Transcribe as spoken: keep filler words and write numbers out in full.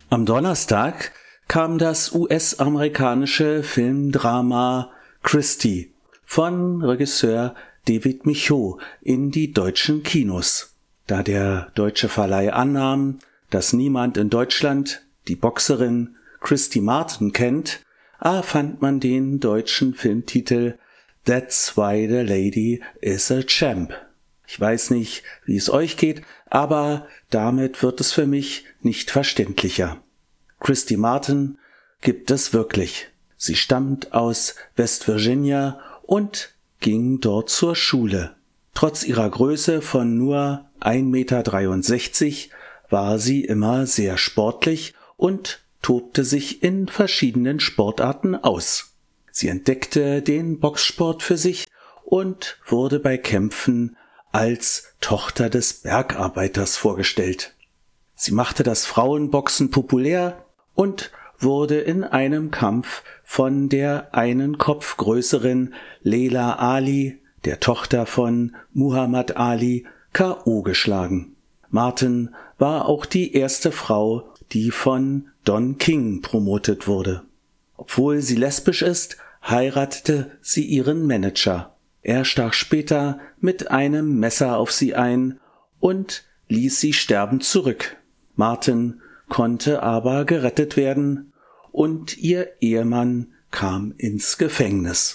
Am Donnerstag kam das U S-amerikanische Filmdrama Christie von Regisseur David Michôd in die deutschen Kinos. Da der deutsche Verleih annahm, dass niemand in Deutschland die Boxerin Christy Martin kennt, erfand man den deutschen Filmtitel That's Why the Lady is a Champ. Ich weiß nicht, wie es euch geht, aber damit wird es für mich nicht verständlicher. Christy Martin gibt es wirklich. Sie stammt aus West Virginia und ging dort zur Schule. Trotz ihrer Größe von nur ein Meter dreiundsechzig war sie immer sehr sportlich und tobte sich in verschiedenen Sportarten aus. Sie entdeckte den Boxsport für sich und wurde bei Kämpfen als Tochter des Bergarbeiters vorgestellt. Sie machte das Frauenboxen populär und wurde in einem Kampf von der einen Kopf größeren Laila Ali, der Tochter von Muhammad Ali, K O geschlagen. Martin war auch die erste Frau, die von Don King promotet wurde. Obwohl sie lesbisch ist, heiratete sie ihren Manager. Er stach später mit einem Messer auf sie ein und ließ sie sterbend zurück. Martin konnte aber gerettet werden und ihr Ehemann kam ins Gefängnis.